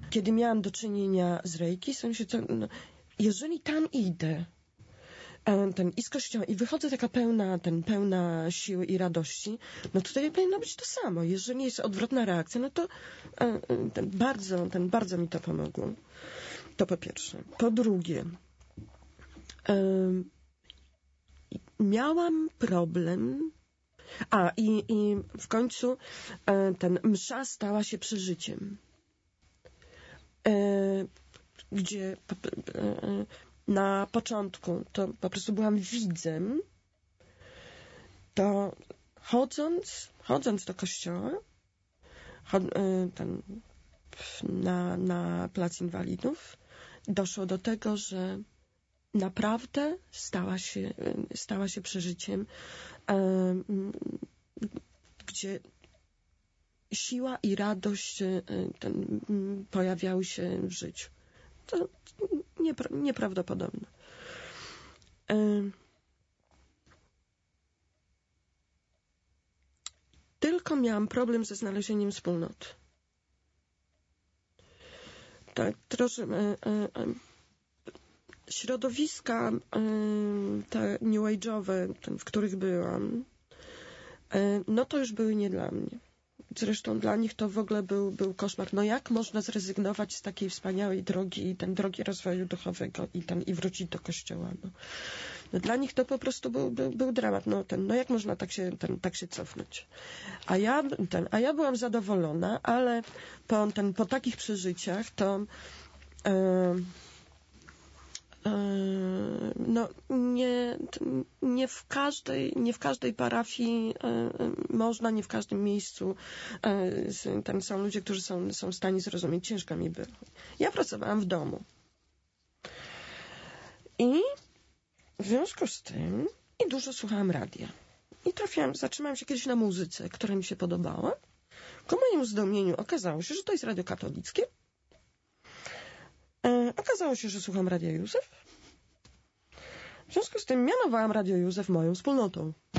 kiedy miałam do czynienia z Reiki, w sensie to, no, jeżeli tam idę, i z kościoła, i wychodzę taka pełna siły i radości, no tutaj powinno być to samo. Jeżeli jest odwrotna reakcja, no to bardzo mi to pomogło. To po pierwsze. Po drugie, miałam problem, i w końcu msza stała się przeżyciem. Gdzie na początku to po prostu byłam widzem, to chodząc do kościoła, na plac Inwalidów, doszło do tego, że naprawdę stała się przeżyciem, gdzie siła i radość pojawiały się w życiu. To nieprawdopodobne. Tylko miałam problem ze znalezieniem wspólnoty. Tak, troszkę środowiska te new age'owe, w których byłam, no to już były nie dla mnie. Zresztą dla nich to w ogóle był koszmar. No jak można zrezygnować z takiej wspaniałej drogi, drogi rozwoju duchowego i wrócić do kościoła? No dla nich to po prostu był dramat. No jak można tak się cofnąć? A ja byłam zadowolona, ale po takich przeżyciach to no nie w każdej parafii można, nie w każdym miejscu tam są ludzie, którzy są w stanie zrozumieć. Ciężko mi było. Ja pracowałam w domu. I w związku z tym dużo słuchałam radia. I zatrzymałam się kiedyś na muzyce, która mi się podobała. Ku mojemu zdumieniu okazało się, że to jest radio katolickie. Okazało się, że słucham Radia Józef. W związku z tym mianowałam Radio Józef moją wspólnotą.